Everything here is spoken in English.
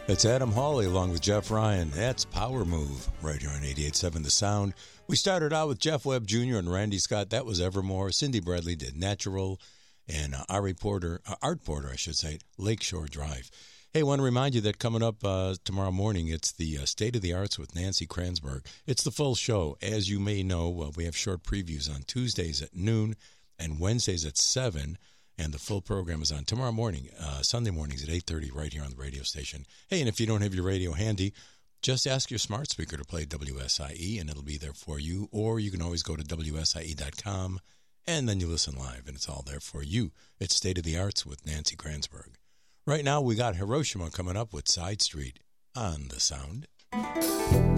It's Adam Hawley along with Jeff Ryan. That's Power Move right here on 88.7 The Sound. We started out with Jeff Webb Jr. and Randy Scott. That was Evermore. Cindy Bradley did Natural. And Art Porter, Lakeshore Drive. Hey, I want to remind you that coming up tomorrow morning, it's the State of the Arts with Nancy Kranzberg. It's the full show. As you may know, we have short previews on Tuesdays at noon and Wednesdays at 7. And the full program is on tomorrow morning, Sunday mornings at 8:30 right here on the radio station. Hey, and if you don't have your radio handy, just ask your smart speaker to play WSIE, and it'll be there for you. Or you can always go to WSIE.com, and then you listen live, and it's all there for you. It's State of the Arts with Nancy Kranzberg. Right now, we got Hiroshima coming up with Side Street on The Sound.